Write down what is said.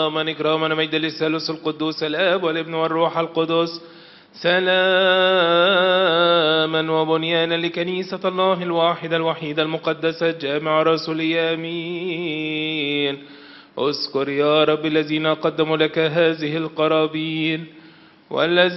إكراما مجدا للثالوث القدوس الآب والابن والروح القدس، سلاما وبنيانا لكنيسة الله الواحدة الوحيدة المقدسة الجامعة الرسولية. آمين. اذكر يا رب الذين قدموا لك هذه القرابين والذين